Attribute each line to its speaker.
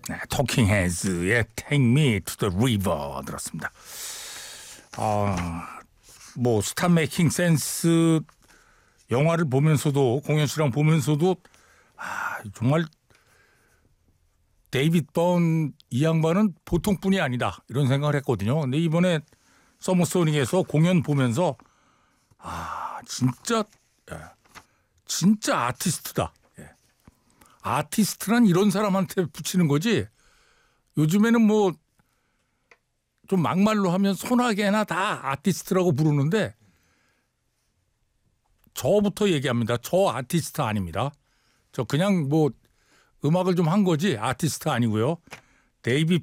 Speaker 1: 네, 토킹 헤즈의 Take Me to the River 들었습니다. 뭐 스타 메이킹 센스 영화를 보면서도 공연 실황 보면서도 정말 데이빗 번 이 양반은 보통 분이 아니다 이런 생각을 했거든요. 근데 이번에 서머소닉에서 공연 보면서 진짜 아티스트다. 아티스트란 이런 사람한테 붙이는 거지. 요즘에는 뭐 좀 막말로 하면 소나게나 다 아티스트라고 부르는데 저부터 얘기합니다. 저 아티스트 아닙니다. 저 그냥 뭐 음악을 좀 한 거지 아티스트 아니고요. 데이빗